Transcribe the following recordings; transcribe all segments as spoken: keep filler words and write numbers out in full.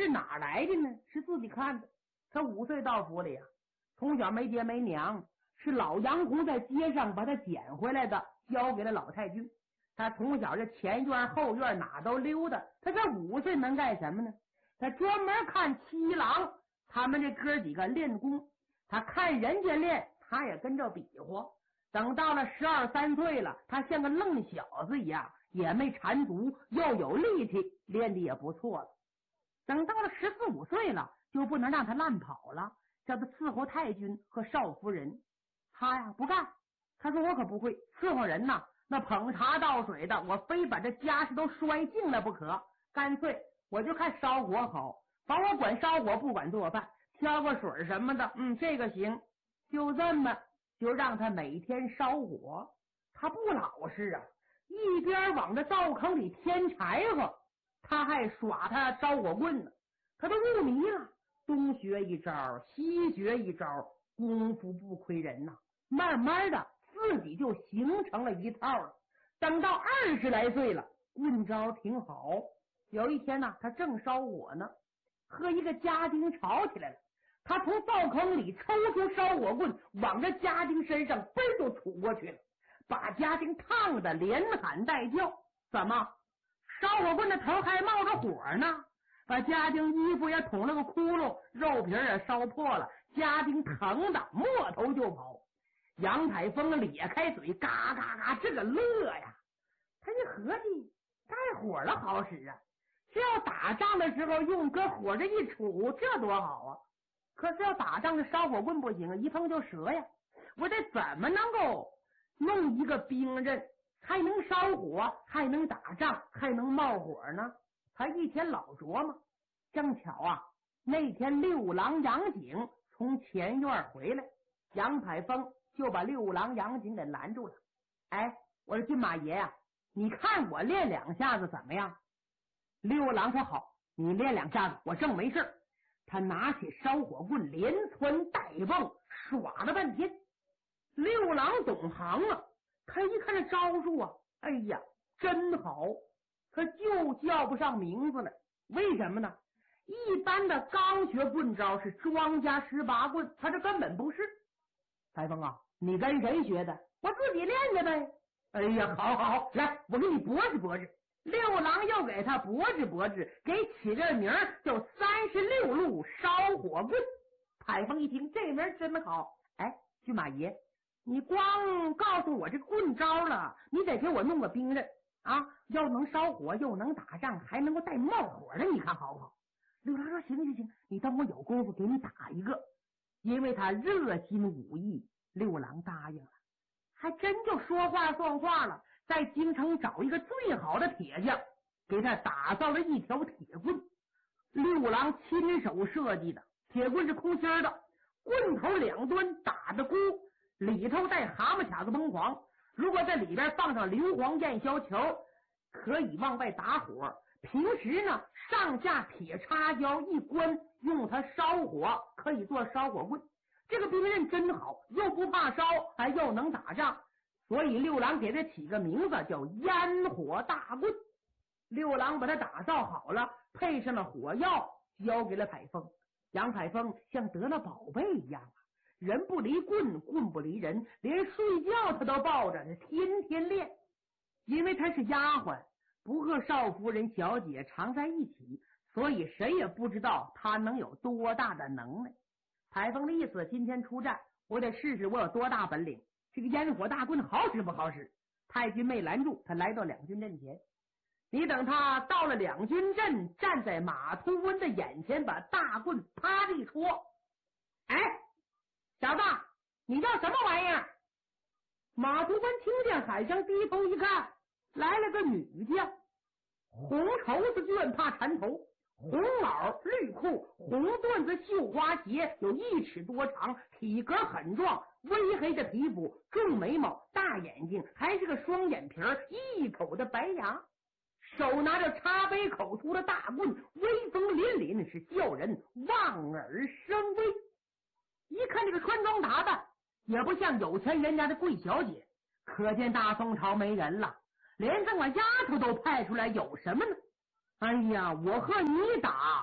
哪来的呢？是自己看的。他五岁到府里啊，从小没爹没娘，是老杨红在街上把他捡回来的，交给了老太君。他从小这前院后院哪都溜达，他这五岁能干什么呢？他专门看七郎他们这哥几个练功，他看人家练，他也跟着比划。等到了十二三岁了，他像个愣小子一样，也没缠足，又有力气，练的也不错了。等到了十四五岁了，就不能让他乱跑了，叫他伺候太君和少夫人。他呀不干，他说我可不会伺候人呐，那捧茶倒水的，我非把这家事都摔净了不可。干脆我就看烧火好，把我管烧火不管做饭，挑个水什么的，嗯，这个行。就这么就让他每天烧火。他不老实啊，一边往这灶坑里添柴火，他还耍他烧火棍呢。他都入迷了，东学一招西学一招，功夫不亏人呐。慢慢的自己就形成了一套了。等到二十来岁了，棍招挺好。有一天呢，他正烧火呢，和一个家丁吵起来了。他从灶坑里抽出烧火棍，往这家丁身上嘣就杵过去了，把家丁烫得连喊带叫。怎么？烧火棍的头还冒着火呢，把家丁衣服也捅了个窟窿，肉皮也烧破了。家丁疼的摸头就跑。杨凯峰咧开嘴，嘎嘎嘎这个乐呀！他一合计，带火了好使啊，只要打仗的时候用搁火这一杵，这多好啊！可是要打仗的烧火棍不行，一碰就折呀。我得怎么能够弄一个兵刃，还能烧火，还能打仗，还能冒火呢？他一天老琢磨。正巧啊，那天六郎杨景从前院回来，杨凯峰就把六郎杨景给拦住了。哎，我说骏马爷呀、啊，你看我练两下子怎么样？六郎说好，你练两下子，我正没事。他拿起烧火棍，连窜带蹦，耍了半天。六郎懂行了，他一看这招数啊，哎呀，真好，他就叫不上名字来。为什么呢？一般的刚学棍招是庄家十八棍，他这根本不是。台风啊，你跟谁学的？我自己练的呗。哎呀，好好好，来，我给你驳斥驳斥。六郎又给他驳斥驳斥，给起这名叫三十六路烧火棍。台风一听这名真好，哎，骏马爷，你光告诉我这个棍招了，你得给我弄个兵刃啊，又能烧火，又能打仗，还能够带冒火的，你看好不好？六郎说行行行，你等我有功夫给你打一个。因为他热心武艺，六郎答应了，还真就说话算话了，在京城找一个最好的铁匠，给他打造了一条铁棍。六郎亲手设计的铁棍是空心的，棍头两端打的箍，里头带蛤蟆卡子崩黄，如果在里边放上硫磺焰硝球，可以往外打火。平时呢，上下铁插胶一关，用它烧火，可以做烧火棍。这个兵刃真好，又不怕烧，还又能打仗，所以六郎给他起个名字叫烟火大棍。六郎把它打造好了，配上了火药，交给了海峰。杨海峰像得了宝贝一样啊，人不离棍，棍不离人，连睡觉他都抱着，天天练。因为他是丫鬟，不和少夫人小姐常在一起，所以谁也不知道他能有多大的能耐。海峰的意思，今天出战，我得试试我有多大本领。这个烟火大棍好使不好使？太君没拦住他，来到两军阵前。你等他到了两军阵，站在马图温的眼前，把大棍啪地戳。哎，小子，你叫什么玩意儿？马图温听见海声，低头一看，来了个女将，红绸子绢帕缠头，红袄绿裤，红缎子绣花鞋，有一尺多长，体格很壮，微黑的皮肤，重眉毛，大眼睛，还是个双眼皮儿，一口的白牙，手拿着茶杯口粗的大棍，威风凛凛，是叫人望而生威。一看这个穿装打扮，也不像有钱人家的贵小姐，可见大宋朝没人了，连这么丫头都派出来，有什么呢？哎呀，我和你打，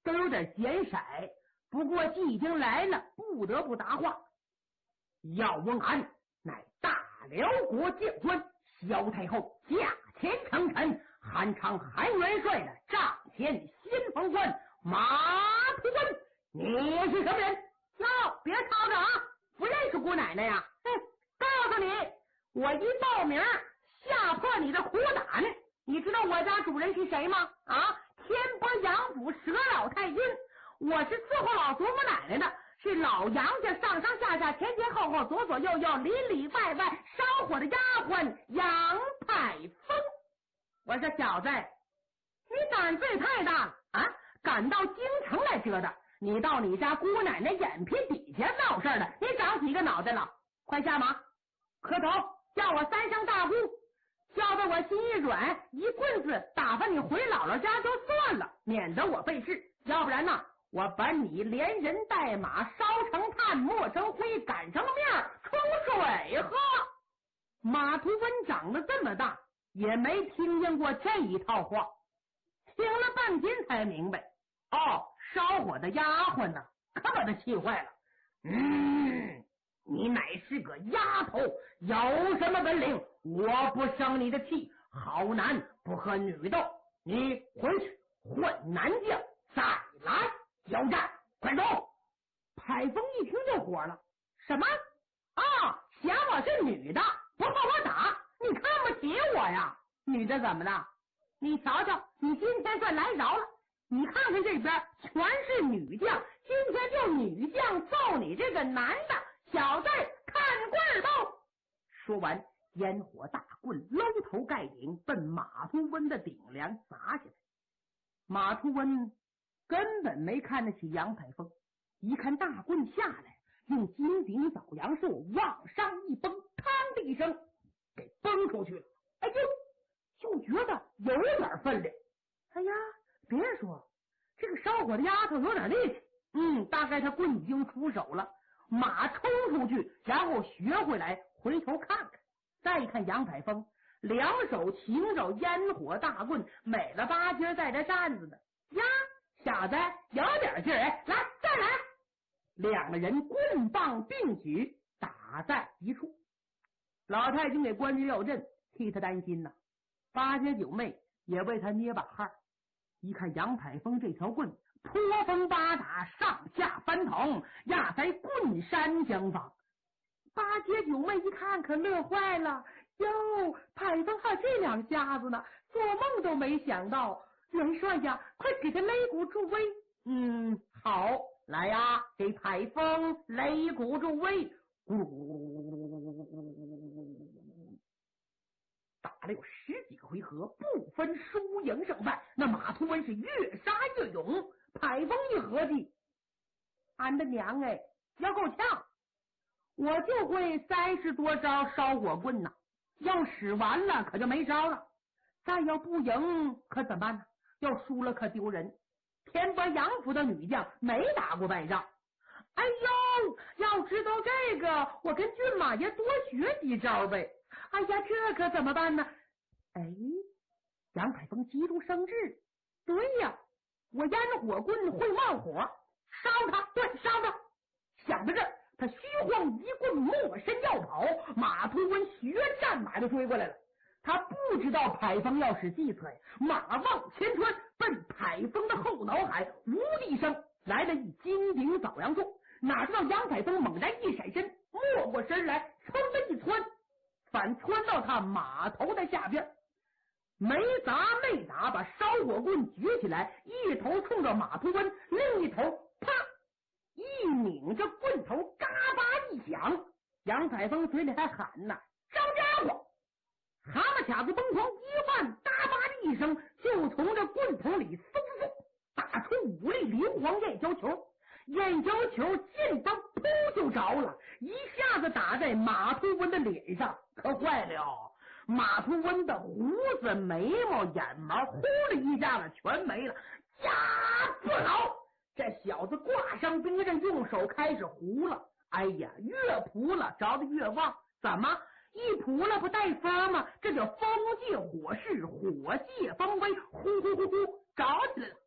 都有点减色，不过既已经来了，不得不答话。要问俺乃大辽国将官萧太后驾前称臣，韩昌韩元帅的帐前先锋官马图文，你是什么人？哟，别吵着啊，不认识姑奶奶呀？哼，告诉你，我一报名吓破你的苦胆。你知道我家主人是谁吗？啊，天波杨府佘老太君，我是伺候老祖母奶奶的，是老杨家上上下下前前后后左左右右里里外外烧火的丫鬟杨排风。我说小子，你胆子也太大了啊！敢到京城来折腾，你到你家姑奶奶眼皮底下闹事了，你长几个脑袋了？快下马磕头叫我三声大姑，叫得我心一软，一棍子打发你回姥姥家就算了，免得我费事。要不然呢，我把你连人带马烧成炭，磨成灰，擀成面，冲水喝。马图文长得这么大，也没听见过这一套话，听了半天才明白，哦，烧火的丫鬟呢，可把他气坏了。嗯，你乃是个丫头，有什么本领？我不生你的气。好男不和女斗，你回去混男将，再来交战，快走！海峰一听就火了，什么啊？嫌我是女的，不怕我打？你看不起我呀？女的怎么了？你瞧瞧，你今天算来着了。你看看这边全是女将，今天就女将揍你这个男的，小子看棍吧！说完，烟火大棍搂头盖顶奔马图温的顶梁砸下来。马图温根本没看得起杨排风，一看大棍下来，用金顶枣杨树往上一崩，嘡的一声给崩出去了。哎呦，就觉得有点分量。哎呀，别说，这个烧火的丫头有点力气。嗯，大概他棍已经出手了。马冲出去，然后学回来，回头看看，再一看杨排风，两手擎着烟火大棍，美了八截在这站着呢。呀，小子有点劲儿，哎，来再来！两个人棍棒并举，打在一处。老太君给关羽要阵，替他担心呐。八姐九妹也为他捏把汗。一看杨排风这条棍泼风八打，上下翻腾，压在棍山相仿。八姐九妹一看可乐坏了，哟，排风还这两下子呢，做梦都没想到。元帅呀，快给他擂鼓助威。嗯，好，来呀，给排风擂鼓助威。咕噜咕噜咕噜咕噜咕噜咕噜咕噜，打了有十几个回合，不分输赢胜败。那马图文是越杀越勇。排风一合计，俺的娘哎，要够呛，我就会三十多招烧火棍呐，要使完了可就没招了。再要不赢可怎么办呢？要输了可丢人。天波杨府的女将没打过败仗。哎呦，要知道这个，我跟骏马爷多学几招呗。哎呀，这可怎么办呢？哎，杨排风急中生智，对呀，我烟火棍会冒火，烧他，对，烧他。想到这儿，他虚晃一棍，没身要跑。马图文学战马就追过来了。他不知道排风要使计策呀，马往前窜，奔排风的后脑海呜的一声来了一金顶枣杨树。哪知道杨排风猛然一闪身，没过身来，噌的一窜，反窜到他马头的下边，没砸没打，把烧火棍举起来，一头冲着马图文，另一头啪一拧着棍头，嘎巴一响。杨排风嘴里还喊呢：“招家伙！”蛤蟆卡子崩狂一换，嘎巴的一声，就从这棍筒里嗖嗖嗖打出五粒灵黄燕胶球。燕胶球见他噗就着了，一下子打在马图文的脸上，可坏了。马图文的胡子、眉毛、眼毛呼的一下子全没了。呀，不好！这小子挂上兵刃，用手开始胡了。哎呀，越扑了着的越旺。怎么一扑了不带风吗？这叫风借火势，火借风威，呼呼呼呼着起来了。